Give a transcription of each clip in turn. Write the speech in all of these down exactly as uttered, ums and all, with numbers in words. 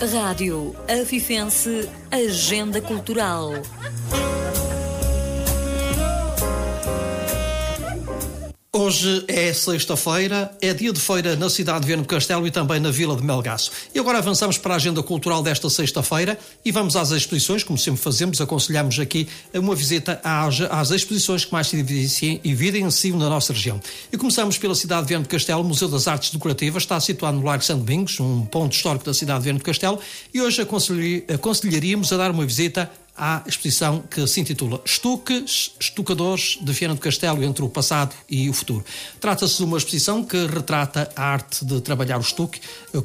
Rádio Afifense Agenda Cultural. Hoje é sexta-feira, é dia de feira na cidade de Viana do Castelo e também na Vila de Melgaço. E agora avançamos para a agenda cultural desta sexta-feira e vamos às exposições, como sempre fazemos, aconselhamos aqui uma visita às, às exposições que mais se evidenciam na nossa região. E começamos pela cidade de Viana do Castelo. O Museu das Artes Decorativas está situado no Largo São Domingos, um ponto histórico da cidade de Viana do Castelo, e hoje aconselharíamos a dar uma visita à exposição que se intitula Estuques, Estucadores de Viana do Castelo entre o passado e o futuro. Trata-se de uma exposição que retrata a arte de trabalhar o estuque,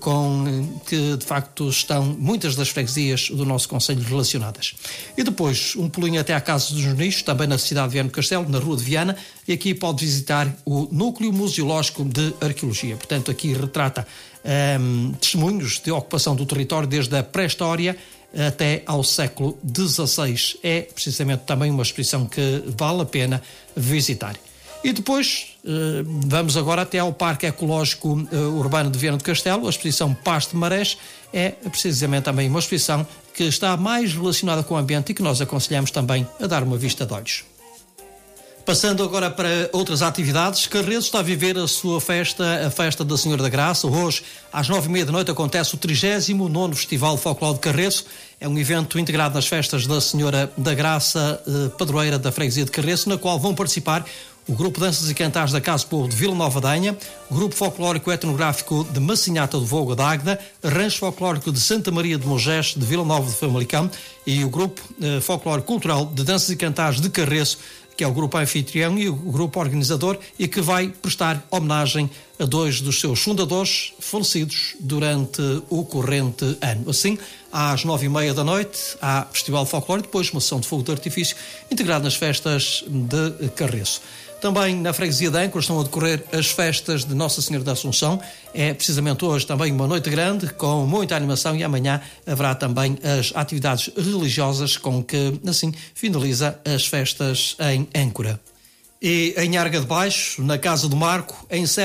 com que de facto estão muitas das freguesias do nosso concelho relacionadas. E depois um pulinho até à Casa dos Nichos, também na cidade de Viana do Castelo, na Rua de Viana, e aqui pode visitar o Núcleo Museológico de Arqueologia. Portanto, aqui retrata um, testemunhos de ocupação do território desde a pré-história até ao século dezasseis. É precisamente também uma exposição que vale a pena visitar. E depois vamos agora até ao Parque Ecológico Urbano de Viana do Castelo. A exposição Paz de Marés é precisamente também uma exposição que está mais relacionada com o ambiente e que nós aconselhamos também a dar uma vista de olhos. Passando agora para outras atividades, Carreço está a viver a sua festa, a Festa da Senhora da Graça. Hoje, às nove e meia da noite, acontece o trigésimo nono Festival Folclore de Carreço. É um evento integrado nas festas da Senhora da Graça, eh, padroeira da freguesia de Carreço, na qual vão participar o Grupo Danças e Cantares da Casa Povo de Vila Nova da Anha, o Grupo Folclórico Etnográfico de Massinhata do Vogo da Águeda, Rancho Folclórico de Santa Maria de Monges de Vila Nova de Famalicão e o Grupo eh, Folclórico Cultural de Danças e Cantares de Carreço, que é o grupo anfitrião e o grupo organizador, e que vai prestar homenagem a dois dos seus fundadores falecidos durante o corrente ano. Assim, às nove e meia da noite, há Festival Folclore, depois uma sessão de fogo de artifício integrada nas festas de Carreço. Também na freguesia de Âncora estão a decorrer as festas de Nossa Senhora da Assunção. É precisamente hoje também uma noite grande, com muita animação, e amanhã haverá também as atividades religiosas com que, assim, finaliza as festas em Âncora. E em Arga de Baixo, na Casa do Marco, em